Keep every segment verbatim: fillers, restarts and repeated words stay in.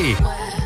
Hey!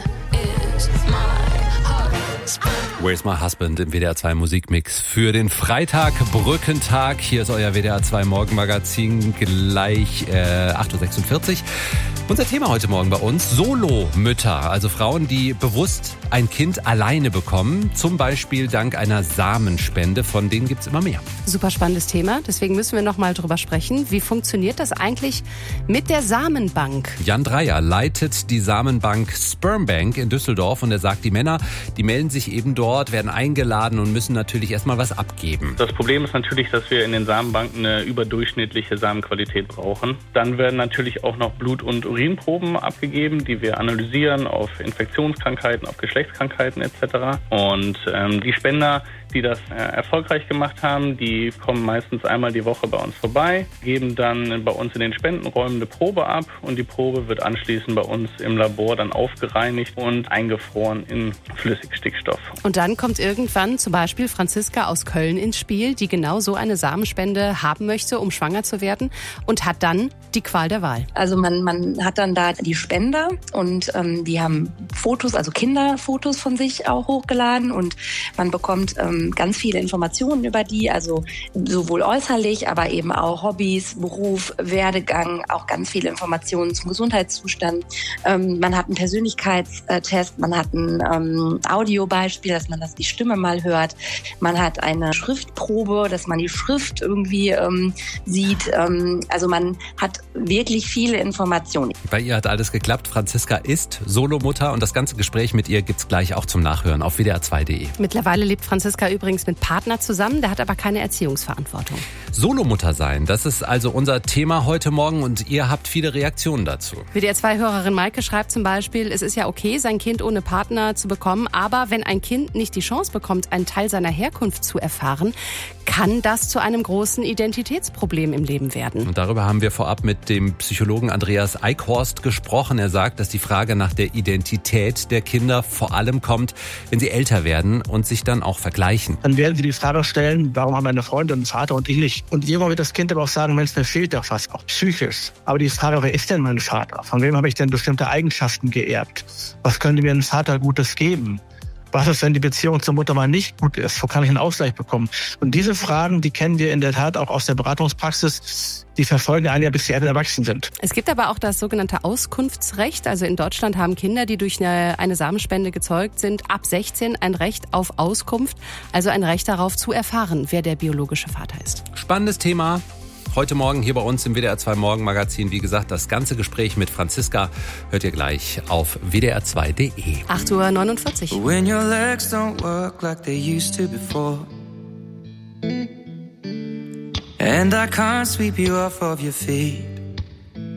Where's My Husband im W D R zwei Musikmix für den Freitag, Brückentag. Hier ist euer W D R zwei Morgenmagazin, gleich äh, acht Uhr sechsundvierzig. Unser Thema heute Morgen bei uns, Solomütter, also Frauen, die bewusst ein Kind alleine bekommen, zum Beispiel dank einer Samenspende, von denen gibt's immer mehr. Super spannendes Thema, deswegen müssen wir noch mal drüber sprechen. Wie funktioniert das eigentlich mit der Samenbank? Jan Dreier leitet die Samenbank Sperm Bank in Düsseldorf und er sagt, die Männer, die melden sich eben dort, werden eingeladen und müssen natürlich erstmal was abgeben. Das Problem ist natürlich, dass wir in den Samenbanken eine überdurchschnittliche Samenqualität brauchen. Dann werden natürlich auch noch Blut- und Urinproben abgegeben, die wir analysieren auf Infektionskrankheiten, auf Geschlechtskrankheiten et cetera. Und ähm, die Spender, die das äh, erfolgreich gemacht haben, die kommen meistens einmal die Woche bei uns vorbei, geben dann bei uns in den Spendenräumen eine Probe ab und die Probe wird anschließend bei uns im Labor dann aufgereinigt und eingefroren in Flüssigstickstoff. Und dann kommt irgendwann zum Beispiel Franziska aus Köln ins Spiel, die genau so eine Samenspende haben möchte, um schwanger zu werden und hat dann die Qual der Wahl. Also man, man hat dann da die Spender und ähm, die haben Fotos, also Kinderfotos von sich auch hochgeladen und man bekommt ähm, ganz viele Informationen über die, also sowohl äußerlich, aber eben auch Hobbys, Beruf, Werdegang, auch ganz viele Informationen zum Gesundheitszustand. Ähm, man hat einen Persönlichkeitstest, man hat ein ähm, Audiobeispiel, dass man das die Stimme mal hört. Man hat eine Schriftprobe, dass man die Schrift irgendwie ähm, sieht. Ähm, also man hat wirklich viele Informationen. Bei ihr hat alles geklappt. Franziska ist Solomutter und das ganze Gespräch mit ihr gibt's gleich auch zum Nachhören auf W D R zwei Punkt de. Mittlerweile lebt Franziska übrigens mit Partner zusammen, der hat aber keine Erziehungsverantwortung. Solomutter sein, das ist also unser Thema heute Morgen und ihr habt viele Reaktionen dazu. W D R zwei Hörerin Maike schreibt zum Beispiel, es ist ja okay, sein Kind ohne Partner zu bekommen, aber wenn ein Kind nicht die Chance bekommt, einen Teil seiner Herkunft zu erfahren, kann das zu einem großen Identitätsproblem im Leben werden. Und darüber haben wir vorab mit dem Psychologen Andreas Eichhorst gesprochen. Er sagt, dass die Frage nach der Identität der Kinder vor allem kommt, wenn sie älter werden und sich dann auch vergleichen. Dann werden sie die Frage stellen, warum haben meine Freunde einen Vater und ich nicht? Und irgendwann wird das Kind aber auch sagen, Mensch, mir fehlt doch was, auch psychisch. Aber die Frage, wer ist denn mein Vater? Von wem habe ich denn bestimmte Eigenschaften geerbt? Was könnte mir ein Vater Gutes geben? Was ist, wenn die Beziehung zur Mutter mal nicht gut ist? Wo kann ich einen Ausgleich bekommen? Und diese Fragen, die kennen wir in der Tat auch aus der Beratungspraxis. Die verfolgen einen ja, bis sie erwachsen sind. Es gibt aber auch das sogenannte Auskunftsrecht. Also in Deutschland haben Kinder, die durch eine, eine Samenspende gezeugt sind, ab sechzehn ein Recht auf Auskunft. Also ein Recht darauf zu erfahren, wer der biologische Vater ist. Spannendes Thema. Heute Morgen hier bei uns im W D R zwei Morgenmagazin. Wie gesagt, das ganze Gespräch mit Franziska hört ihr gleich auf W D R zwei Punkt de. acht Uhr neunundvierzig. When your legs don't work like they used to before, and I can't sweep you off of your feet,